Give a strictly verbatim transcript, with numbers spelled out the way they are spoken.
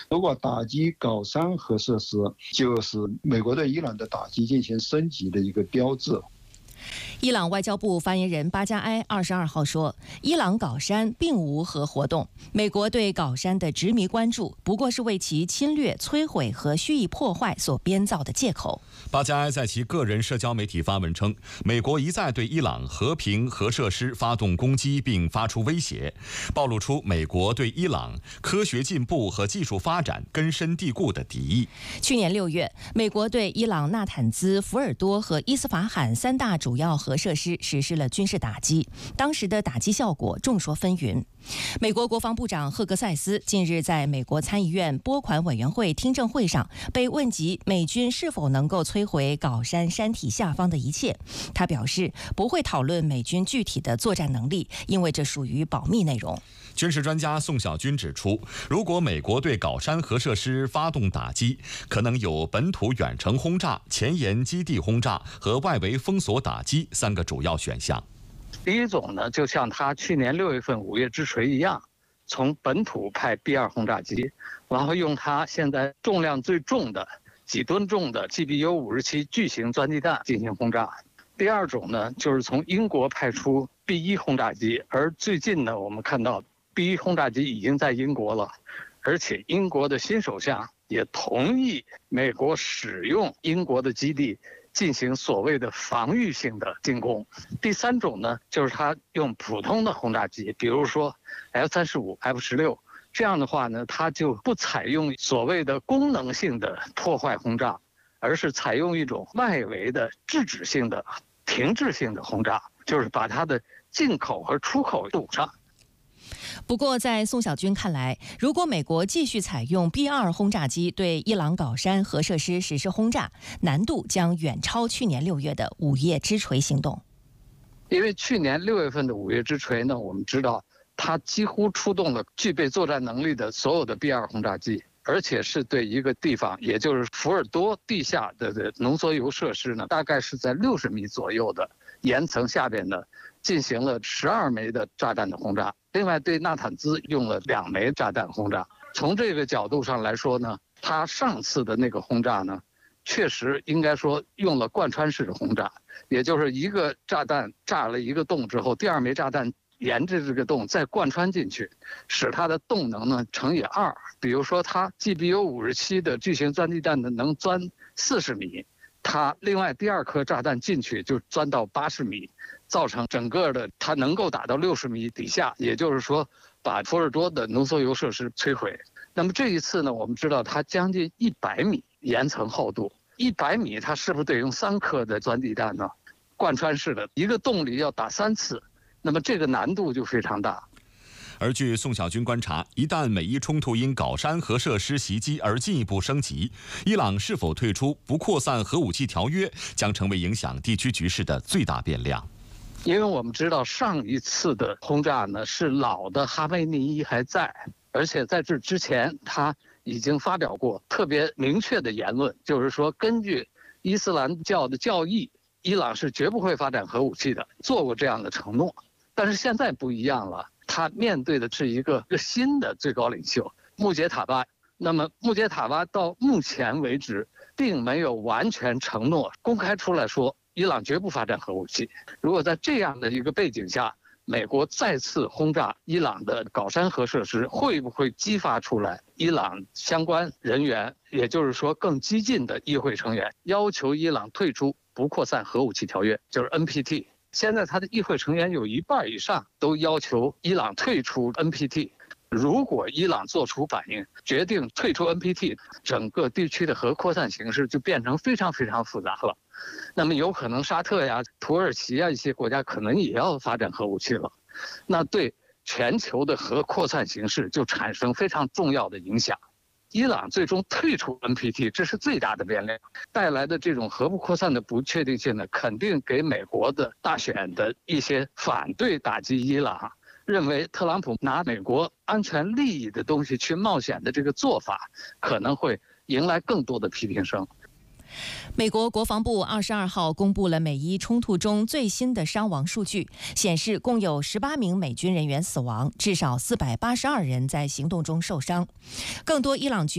如果打击高山核设施，就是美国对伊朗的打击进行升级的一个标志。 伊朗外交部发言人巴加埃二十二号说，伊朗搞山并无核活动，美国对搞山的执迷关注不过是为其侵略、摧毁和蓄意破坏所编造的借口。 巴加埃在其个人社交媒体发文称，美国一再对伊朗和平核设施发动攻击并发出威胁，暴露出美国对伊朗科学进步和技术发展根深蒂固的敌意。 去年六月，美国对伊朗纳坦兹、福尔多和伊斯法罕三大主要核设施实施了军事打击，当时的打击效果众说纷纭。美国国防部长赫格塞斯近日在美国参议院拨款委员会听证会上被问及美军是否能够摧毁搞山山体下方的一切，他表示不会讨论美军具体的作战能力，因为这属于保密内容。 军事专家宋小军指出，如果美国对搞山核设施发动打击，可能有本土远程轰炸、前沿基地轰炸和外围封锁打击三个主要选项。 第一种呢，就像他去年六月份五月之锤一样，从本土派 B 二轰炸机，然后用它现在重量最重的几吨重的 G B U 五十七巨型钻地弹进行轰炸。第二种呢，就是从英国派出 B 一轰炸机，而最近呢，我们看到 B 一轰炸机已经在英国了，而且英国的新首相也同意美国使用英国的基地进行所谓的防御性的进攻。第三种呢，就是他用普通的轰炸机，比如说 F 三十五、F 十六，这样的话呢，他就不采用所谓的功能性的破坏轰炸，而是采用一种外围的制止性的、停滞性的轰炸，就是把它的进口和出口堵上。 不过，在宋小军看来，如果美国继续采用 B 二轰炸机对伊朗搞山核设施实施轰炸，难度将远超去年六月的午夜之锤行动。 因为去年六月份的午夜之锤呢，我们知道它几乎出动了具备作战能力的所有的 B 二轰炸机，而且是对一个地方，也就是福尔多地下的浓缩铀设施呢，大概是在六十米左右的岩层下边呢，进行了十二枚的炸弹的轰炸。另外，对纳坦兹用了两枚炸弹轰炸。从这个角度上来说呢，他上次的那个轰炸呢，确实应该说用了贯穿式的轰炸，也就是一个炸弹炸了一个洞之后，第二枚炸弹沿着这个洞再贯穿进去，使它的动能呢乘以二。比如说，它 G B U 五十七的巨型钻地弹呢能钻四十米，它另外第二颗炸弹进去就钻到八十米。造成整个的它能够打到六十米底下，也就是说把福尔多的浓缩铀设施摧毁。那么这一次呢，我们知道它将近一百米岩层厚度，一百米它是不是得用三颗的钻地弹呢？贯穿式的一个洞里要打三次，那么这个难度就非常大。 而据宋小军观察，一旦美伊冲突因搞山核设施袭击而进一步升级，伊朗是否退出不扩散核武器条约，将成为影响地区局势的最大变量。 因为我们知道上一次的轰炸呢是老的哈梅尼伊还在，而且在这之前他已经发表过特别明确的言论，就是说根据伊斯兰教的教义，伊朗是绝不会发展核武器的，做过这样的承诺。但是现在不一样了，他面对的是一个一个新的最高领袖穆杰塔巴。那么穆杰塔巴到目前为止并没有完全承诺公开出来说伊朗绝不发展核武器。如果在这样的一个背景下，美国再次轰炸伊朗的搞山核设施，会不会激发出来伊朗相关人员，也就是说更激进的议会成员，要求伊朗退出不扩散核武器条约，就是 N P T。现在他的议会成员有一半以上都要求伊朗退出 N P T。如果伊朗做出反应，决定退出 N P T， 整个地区的核扩散形势就变成非常非常复杂了。那么有可能沙特呀、土耳其啊一些国家可能也要发展核武器了，那对全球的核扩散形势就产生非常重要的影响。伊朗最终退出 N P T， 这是最大的变量，带来的这种核不扩散的不确定性呢，肯定给美国的大选的一些反对打击伊朗，认为特朗普拿美国安全利益的东西去冒险的这个做法，可能会迎来更多的批评声。 美国国防部二十二号公布了美伊冲突中最新的伤亡数据，显示共有十八名美军人员死亡，至少四百八十二人在行动中受伤，更多伊朗军